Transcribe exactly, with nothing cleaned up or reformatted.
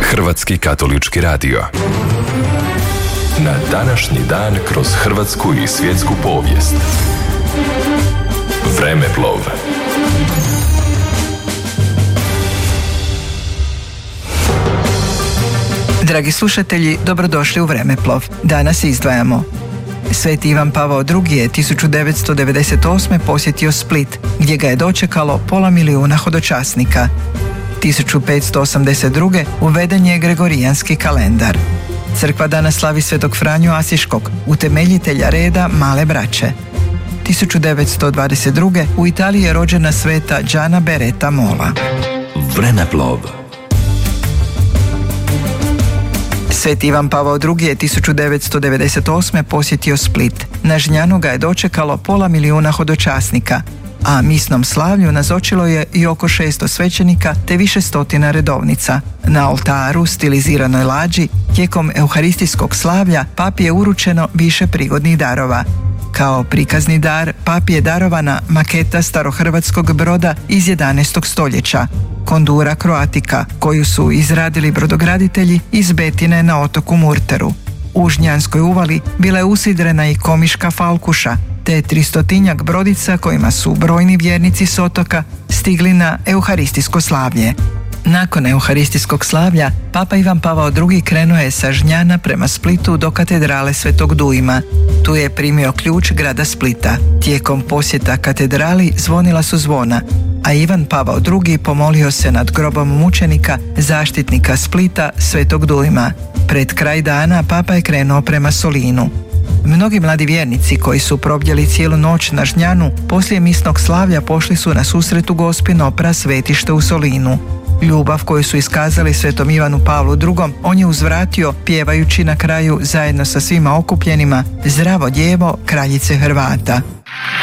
Hrvatski katolički radio. Na današnji dan kroz hrvatsku i svjetsku povijest. Vremeplov. Dragi slušatelji, dobrodošli u Vremeplov. Danas izdvajamo. Sveti Ivan Pavao drugi. je tisuću devetsto devedeset osme posjetio Split, gdje ga je dočekalo pola milijuna hodočasnika. tisuću petsto osamdeset druge. uveden je Gregorijanski kalendar. Crkva danas slavi Svetog Franju Asiškog, utemeljitelja reda Male braće. tisuću devetsto dvadeset druge. u Italiji je rođena sveta Gianna Beretta Mola. Vremeplov. Sveti Ivan Pavao drugi. je tisuću devetsto devedeset osme posjetio Split. Na Žnjanu ga je dočekalo pola milijuna hodočasnika, a misnom slavlju nazočilo je i oko šesto svećenika te više stotina redovnica. Na oltaru, stiliziranoj lađi, tijekom euharistijskog slavlja papi je uručeno više prigodnih darova. Kao prikazni dar papi je darovana maketa starohrvatskog broda iz jedanaestog stoljeća, Kondura Croatica, koju su izradili brodograditelji iz Betine na otoku Murteru. U Žnjanskoj uvali bila je usidrena i komiška falkuša, te tristotinjak brodica kojima su brojni vjernici s otoka stigli na euharistijsko slavlje. Nakon euharistijskog slavlja, Papa Ivan Pavao drugi. krenuo je sa Žnjana prema Splitu do katedrale Svetog Dujma. Tu je primio ključ grada Splita. Tijekom posjeta katedrali zvonila su zvona, a Ivan Pavao drugi. pomolio se nad grobom mučenika, zaštitnika Splita, Svetog Dujma. Pred kraj dana Papa je krenuo prema Solinu. Mnogi mladi vjernici koji su probdjeli cijelu noć na Žnjanu, poslije misnog slavlja pošli su na susretu Gospino pra svetište u Solinu. Ljubav koju su iskazali svetom Ivanu Pavlu drugom. on je uzvratio pjevajući na kraju zajedno sa svima okupljenima: Zdravo djevo, kraljice Hrvata.